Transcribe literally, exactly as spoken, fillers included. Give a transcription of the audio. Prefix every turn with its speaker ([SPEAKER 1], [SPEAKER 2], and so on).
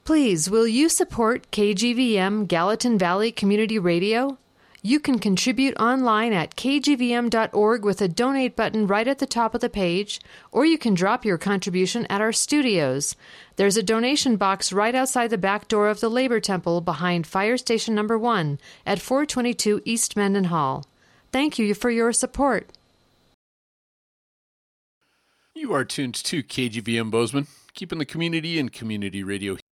[SPEAKER 1] Please, will you support K G V M Gallatin Valley Community Radio? You can contribute online at k g v m dot org with a donate button right at the top of the page, or you can drop your contribution at our studios. There's a donation box right outside the back door of the Labor Temple behind Fire Station Number one at four twenty-two East Mendenhall. Thank you for your support.
[SPEAKER 2] You are tuned to K G V M Bozeman, keeping the community and community radio